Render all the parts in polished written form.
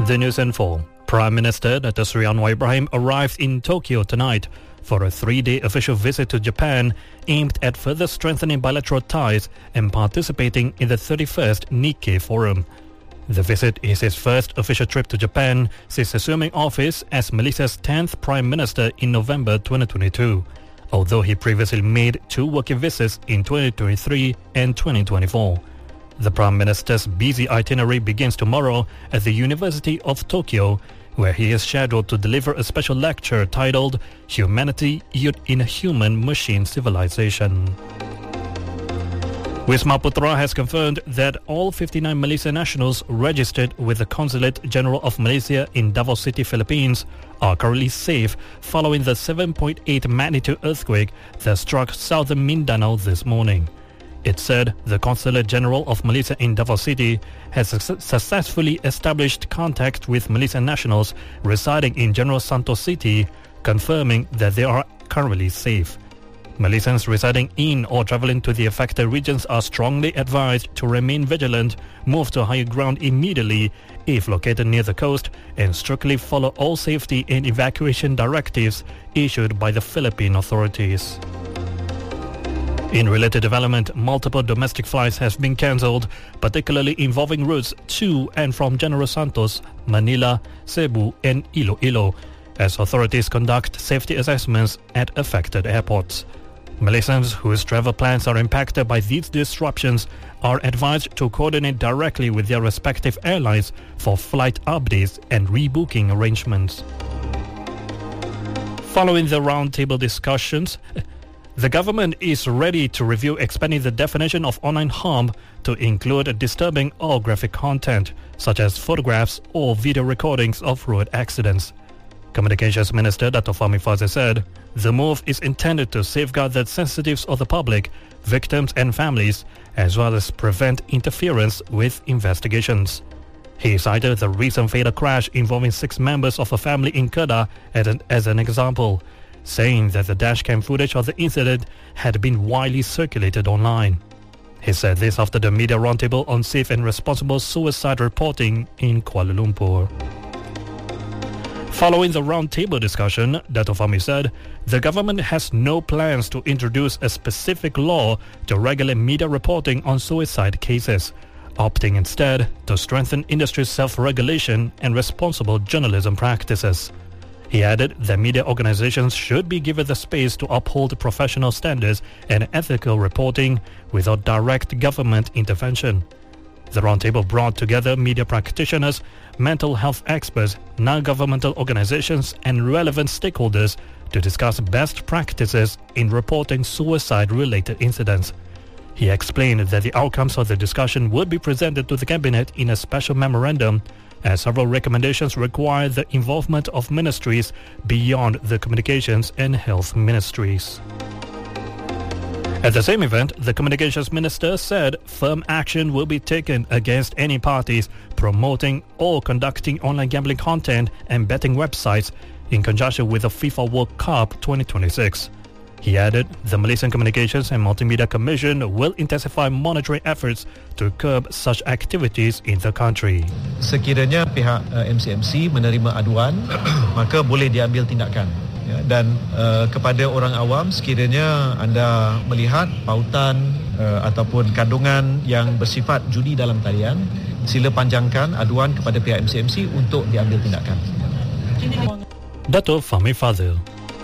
The news info. Prime Minister Dr. Sri Anwar Ibrahim arrives in Tokyo tonight for a 3-day official visit to Japan aimed at further strengthening bilateral ties and participating in the 31st Nikkei Forum. The visit is his first official trip to Japan since assuming office as Malaysia's 10th Prime Minister in November 2022, although he previously made 2 working visits in 2023 and 2024. The Prime Minister's busy itinerary begins tomorrow at the University of Tokyo, where he is scheduled to deliver a special lecture titled Humanity in a Human-Machine Civilization. Wisma Putra has confirmed that all 59 Malaysian nationals registered with the Consulate General of Malaysia in Davao City, Philippines are currently safe following the 7.8 magnitude earthquake that struck southern Mindanao this morning. It said the Consulate General of Malaysia in Davao City has successfully established contact with Malaysian nationals residing in General Santos City, confirming that they are currently safe. Malaysians residing in or travelling to the affected regions are strongly advised to remain vigilant, move to higher ground immediately if located near the coast, and strictly follow all safety and evacuation directives issued by the Philippine authorities. In related development, multiple domestic flights have been cancelled, particularly involving routes to and from General Santos, Manila, Cebu and Iloilo, as authorities conduct safety assessments at affected airports. Malaysians whose travel plans are impacted by these disruptions are advised to coordinate directly with their respective airlines for flight updates and rebooking arrangements. Following the roundtable discussions, the government is ready to review expanding the definition of online harm to include disturbing or graphic content, such as photographs or video recordings of road accidents. Communications Minister Dato' Fahmi Fadzil said, the move is intended to safeguard the sensitives of the public, victims and families, as well as prevent interference with investigations. He cited the recent fatal crash involving 6 members of a family in Kedah as an example, saying that the dashcam footage of the incident had been widely circulated online. He said this after the media roundtable on safe and responsible suicide reporting in Kuala Lumpur. Following the roundtable discussion, Dato' Fahmi said, the government has no plans to introduce a specific law to regulate media reporting on suicide cases, opting instead to strengthen industry self-regulation and responsible journalism practices. He added that media organizations should be given the space to uphold professional standards and ethical reporting without direct government intervention. The roundtable brought together media practitioners, mental health experts, non-governmental organizations and relevant stakeholders to discuss best practices in reporting suicide-related incidents. He explained that the outcomes of the discussion would be presented to the Cabinet in a special memorandum, as several recommendations require the involvement of ministries beyond the communications and health ministries. At the same event, the Communications Minister said firm action will be taken against any parties promoting or conducting online gambling content and betting websites in conjunction with the FIFA World Cup 2026. He added, the Malaysian Communications and Multimedia Commission will intensify monitoring efforts to curb such activities in the country. Sekiranya pihak MCMC menerima aduan, maka boleh diambil tindakan. Dan kepada orang awam, sekiranya anda melihat pautan ataupun kandungan yang bersifat judi dalam talian, sila panjangkan aduan kepada pihak MCMC untuk diambil tindakan. Dato' Fahmi Fadzil.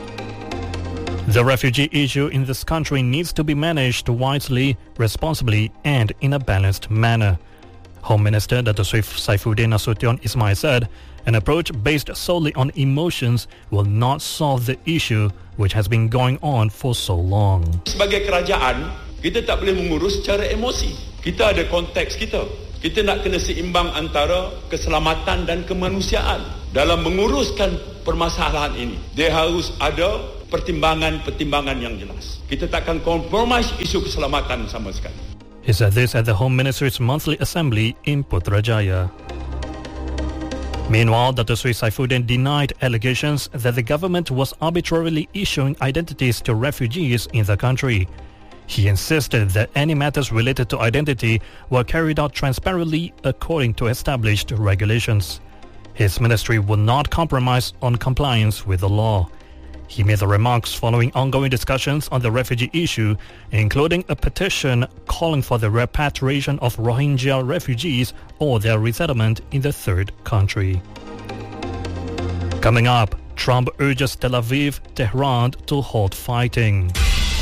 The refugee issue in this country needs to be managed wisely, responsibly and in a balanced manner. Home Minister Dato' Saifuddin Nasution Ismail said, an approach based solely on emotions will not solve the issue which has been going on for so long. Sebagai kerajaan, kita tak boleh mengurus secara emosi. Kita ada konteks kita. Kita nak kena seimbang antara keselamatan dan kemanusiaan. Dalam menguruskan permasalahan ini, dia harus ada pertimbangan-pertimbangan yang jelas. Kita takkan kompromis isu keselamatan sama sekali. He said this at the Home Ministry's monthly assembly in Putrajaya. Meanwhile, Dato' Sri Saifuddin denied allegations that the government was arbitrarily issuing identities to refugees in the country. He insisted that any matters related to identity were carried out transparently according to established regulations. His ministry will not compromise on compliance with the law. He made the remarks following ongoing discussions on the refugee issue, including a petition calling for the repatriation of Rohingya refugees or their resettlement in the third country. Coming up, Trump urges Tel Aviv, Tehran to halt fighting.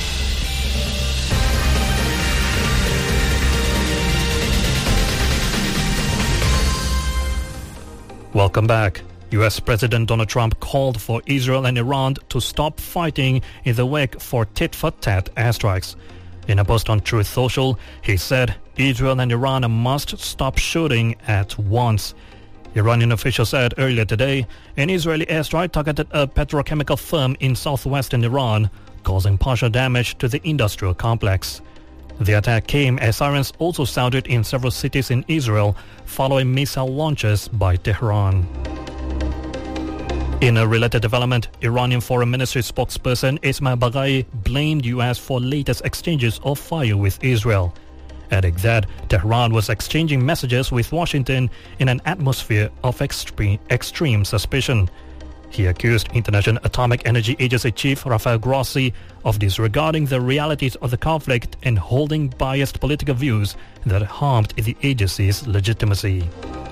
Welcome back. US President Donald Trump called for Israel and Iran to stop fighting in the wake for tit-for-tat airstrikes. In a post on Truth Social, he said Israel and Iran must stop shooting at once. Iranian officials said earlier today an Israeli airstrike targeted a petrochemical firm in southwestern Iran, causing partial damage to the industrial complex. The attack came as sirens also sounded in several cities in Israel following missile launches by Tehran. In a related development, Iranian Foreign Ministry spokesperson Ismail Baghai blamed US for latest exchanges of fire with Israel, adding that Tehran was exchanging messages with Washington in an atmosphere of extreme suspicion. He accused International Atomic Energy Agency Chief Rafael Grossi of disregarding the realities of the conflict and holding biased political views that harmed the agency's legitimacy.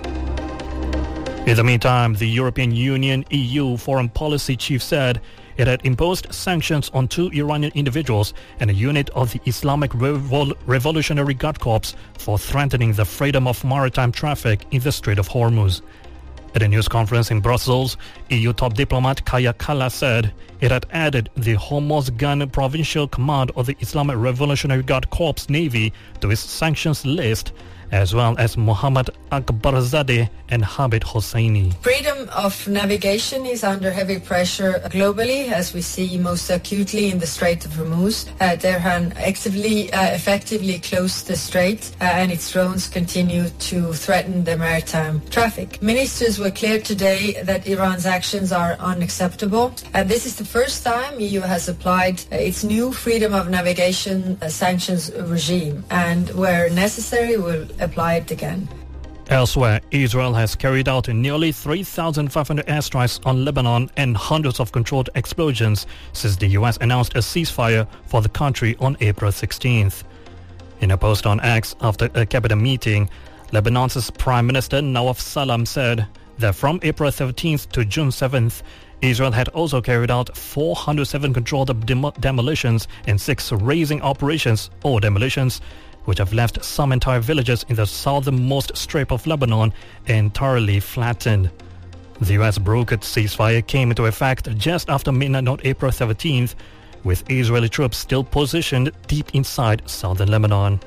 In the meantime, the European Union EU Foreign Policy Chief said it had imposed sanctions on 2 Iranian individuals and a unit of the Islamic Revolutionary Guard Corps for threatening the freedom of maritime traffic in the Strait of Hormuz. At a news conference in Brussels, EU top diplomat Kaya Kallas said it had added the Hormozgan Provincial Command of the Islamic Revolutionary Guard Corps Navy to its sanctions list, as well as Mohammad Akbarzadeh and Habib Hosseini. Freedom of navigation is under heavy pressure globally, as we see most acutely in the Strait of Hormuz. Tehran effectively closed the strait and its drones continue to threaten the maritime traffic. Ministers were clear today that Iran's actions are unacceptable. This is the first time EU has applied its new freedom of navigation sanctions regime, and where necessary will apply it again. Elsewhere, Israel has carried out nearly 3,500 airstrikes on Lebanon and hundreds of controlled explosions since the US announced a ceasefire for the country on April 16th. In a post on X after a cabinet meeting, Lebanon's Prime Minister Nawaf Salam said that from April 17th to June 7th, Israel had also carried out 407 controlled demolitions and 6 razing operations or demolitions, which have left some entire villages in the southernmost strip of Lebanon entirely flattened. The US brokered ceasefire came into effect just after midnight on April 17th, with Israeli troops still positioned deep inside southern Lebanon.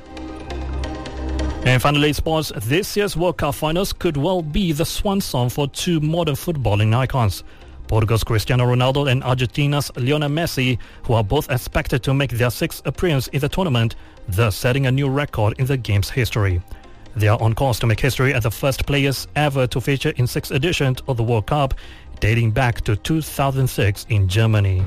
And finally, sports. This year's World Cup finals could well be the swan song for 2 modern footballing icons. Portugal's Cristiano Ronaldo and Argentina's Lionel Messi, who are both expected to make their 6th appearance in the tournament, thus setting a new record in the game's history. They are on course to make history as the first players ever to feature in 6 editions of the World Cup, dating back to 2006 in Germany.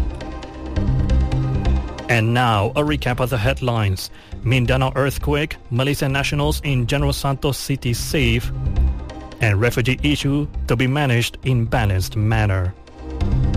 And now, a recap of the headlines. Mindanao earthquake, Malaysian nationals in General Santos City safe, and refugee issue to be managed in balanced manner.